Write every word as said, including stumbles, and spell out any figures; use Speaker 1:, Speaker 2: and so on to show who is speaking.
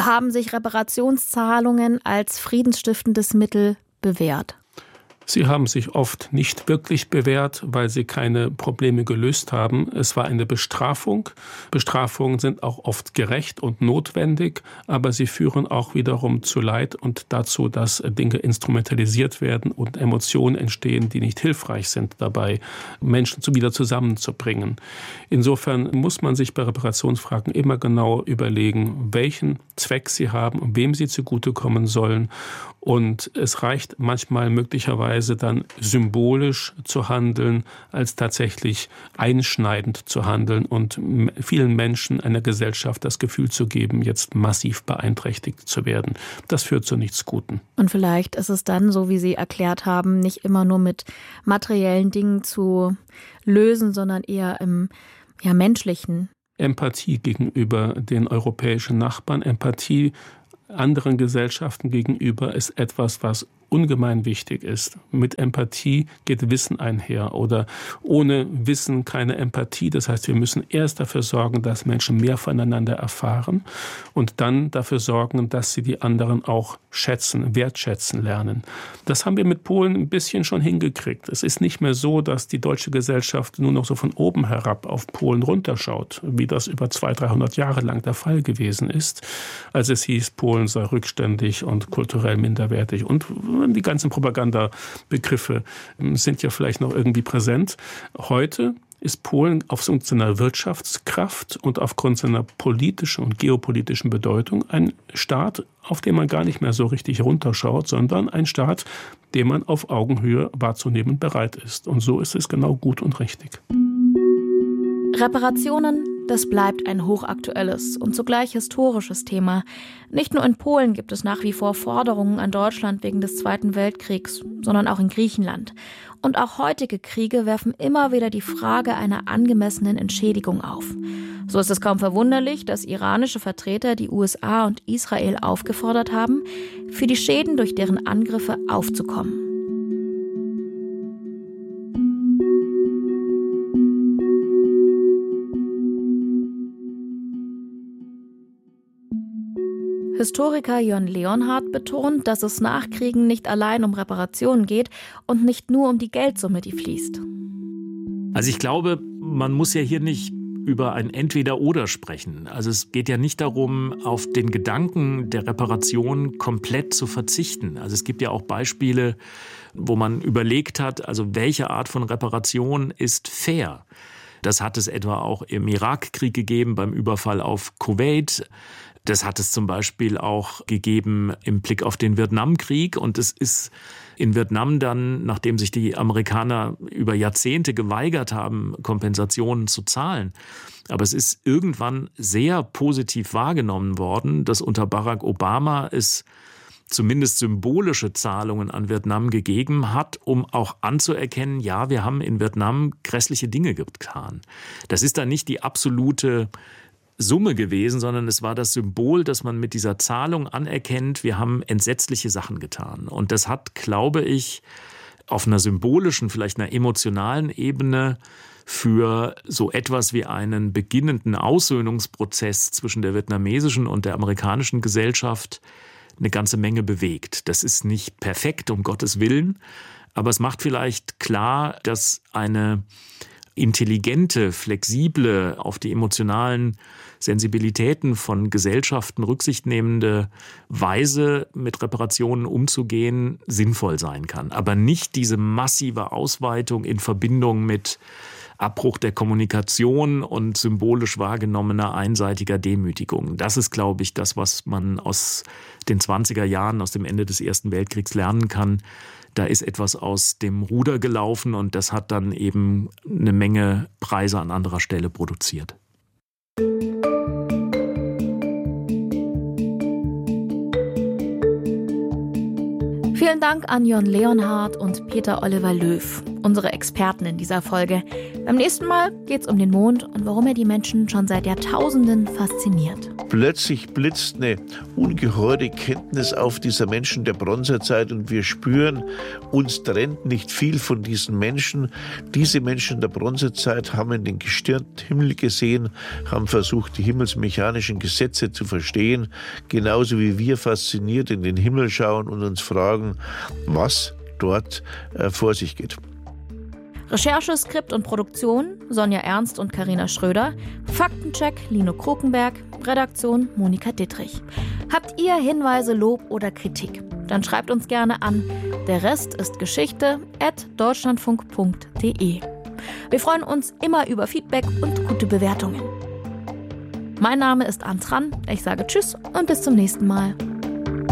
Speaker 1: Haben sich Reparationszahlungen als friedensstiftendes Mittel bewährt?
Speaker 2: Sie haben sich oft nicht wirklich bewährt, weil sie keine Probleme gelöst haben. Es war eine Bestrafung. Bestrafungen sind auch oft gerecht und notwendig, aber sie führen auch wiederum zu Leid und dazu, dass Dinge instrumentalisiert werden und Emotionen entstehen, die nicht hilfreich sind dabei, Menschen wieder zusammenzubringen. Insofern muss man sich bei Reparationsfragen immer genau überlegen, welchen Zweck sie haben und wem sie zugutekommen sollen. Und es reicht manchmal möglicherweise dann symbolisch zu handeln, als tatsächlich einschneidend zu handeln und vielen Menschen einer Gesellschaft das Gefühl zu geben, jetzt massiv beeinträchtigt zu werden. Das führt zu nichts Guten.
Speaker 1: Und vielleicht ist es dann, so wie Sie erklärt haben, nicht immer nur mit materiellen Dingen zu lösen, sondern eher im ja, menschlichen.
Speaker 2: Empathie gegenüber den europäischen Nachbarn, Empathie anderen Gesellschaften gegenüber ist etwas, was ungemein wichtig ist. Mit Empathie geht Wissen einher oder ohne Wissen keine Empathie. Das heißt, wir müssen erst dafür sorgen, dass Menschen mehr voneinander erfahren und dann dafür sorgen, dass sie die anderen auch schätzen, wertschätzen lernen. Das haben wir mit Polen ein bisschen schon hingekriegt. Es ist nicht mehr so, dass die deutsche Gesellschaft nur noch so von oben herab auf Polen runterschaut, wie das über zweihundert, dreihundert Jahre lang der Fall gewesen ist, als es hieß, Polen sei rückständig und kulturell minderwertig. Und die ganzen Propagandabegriffe sind ja vielleicht noch irgendwie präsent. Heute ist Polen aufgrund seiner Wirtschaftskraft und aufgrund seiner politischen und geopolitischen Bedeutung ein Staat, auf den man gar nicht mehr so richtig runterschaut, sondern ein Staat, den man auf Augenhöhe wahrzunehmen bereit ist. Und so ist es genau gut und richtig.
Speaker 1: Reparationen, das bleibt ein hochaktuelles und zugleich historisches Thema. Nicht nur in Polen gibt es nach wie vor Forderungen an Deutschland wegen des Zweiten Weltkriegs, sondern auch in Griechenland. Und auch heutige Kriege werfen immer wieder die Frage einer angemessenen Entschädigung auf. So ist es kaum verwunderlich, dass iranische Vertreter die U S A und Israel aufgefordert haben, für die Schäden durch deren Angriffe aufzukommen. Historiker Jörn Leonhardt betont, dass es nach Kriegen nicht allein um Reparationen geht und nicht nur um die Geldsumme, die fließt.
Speaker 3: Also ich glaube, man muss ja hier nicht über ein Entweder-Oder sprechen. Also es geht ja nicht darum, auf den Gedanken der Reparation komplett zu verzichten. Also es gibt ja auch Beispiele, wo man überlegt hat, also welche Art von Reparation ist fair. Das hat es etwa auch im Irakkrieg gegeben, beim Überfall auf Kuwait. Das hat es zum Beispiel auch gegeben im Blick auf den Vietnamkrieg. Und es ist in Vietnam dann, nachdem sich die Amerikaner über Jahrzehnte geweigert haben, Kompensationen zu zahlen. Aber es ist irgendwann sehr positiv wahrgenommen worden, dass unter Barack Obama es zumindest symbolische Zahlungen an Vietnam gegeben hat, um auch anzuerkennen, ja, wir haben in Vietnam grässliche Dinge getan. Das ist dann nicht die absolute Summe gewesen, sondern es war das Symbol, dass man mit dieser Zahlung anerkennt, wir haben entsetzliche Sachen getan. Und das hat, glaube ich, auf einer symbolischen, vielleicht einer emotionalen Ebene für so etwas wie einen beginnenden Aussöhnungsprozess zwischen der vietnamesischen und der amerikanischen Gesellschaft eine ganze Menge bewegt. Das ist nicht perfekt, um Gottes Willen, aber es macht vielleicht klar, dass eine intelligente, flexible, auf die emotionalen Sensibilitäten von Gesellschaften Rücksicht nehmende Weise, mit Reparationen umzugehen, sinnvoll sein kann. Aber nicht diese massive Ausweitung in Verbindung mit Abbruch der Kommunikation und symbolisch wahrgenommener einseitiger Demütigung. Das ist, glaube ich, das, was man aus den zwanziger Jahren, aus dem Ende des Ersten Weltkriegs lernen kann. Da ist etwas aus dem Ruder gelaufen und das hat dann eben eine Menge Preise an anderer Stelle produziert.
Speaker 1: Vielen Dank an Jörn Leonhardt und Peter Oliver Löw. unsere Experten in dieser Folge. Beim nächsten Mal geht's um den Mond und warum er die Menschen schon seit Jahrtausenden fasziniert.
Speaker 4: Plötzlich blitzt eine ungeheure Kenntnis auf dieser Menschen der Bronzezeit und wir spüren, uns trennt nicht viel von diesen Menschen. Diese Menschen der Bronzezeit haben in den gestirnten Himmel gesehen, haben versucht, die himmelsmechanischen Gesetze zu verstehen, genauso wie wir fasziniert in den Himmel schauen und uns fragen, was dort äh, vor sich geht.
Speaker 1: Recherche, Skript und Produktion Sonja Ernst und Carina Schröder. Faktencheck Lino Krokenberg. Redaktion Monika Dittrich. Habt ihr Hinweise, Lob oder Kritik? Dann schreibt uns gerne an der Rest ist Geschichte at deutschlandfunk punkt de. Wir freuen uns immer über Feedback und gute Bewertungen. Mein Name ist Ann Tran. Ich sage Tschüss und bis zum nächsten Mal.